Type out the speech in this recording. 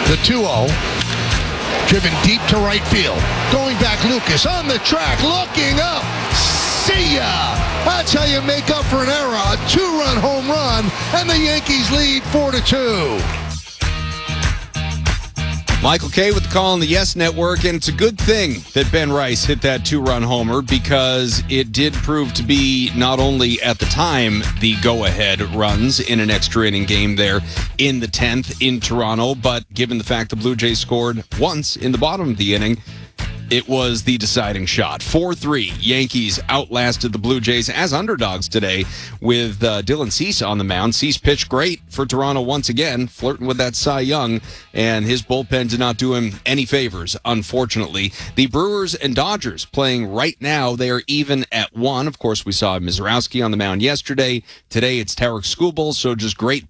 The 2-0. Driven deep to right field. Going back, Lucas on the track, looking up. See ya! That's how you make up for an error. A 2-run home run, and the Yankees lead 4-2. Michael Kay with the call on the Yes Network, and it's a good thing that Ben Rice hit that 2-run homer because it did prove to be not only at the time the go-ahead runs in an extra inning game there in the 10th in Toronto, but given the fact the Blue Jays scored once in the bottom of the inning, it was the deciding shot. 4-3, Yankees outlasted the Blue Jays as underdogs today with Dylan Cease on the mound. Cease pitched great for Toronto once again, flirting with that Cy Young, and his bullpen did not do him any favors, unfortunately. The Brewers and Dodgers playing right now. They are even at 1. Of course, we saw Mizrowski on the mound yesterday. Today, it's Tarek Skubal, so just great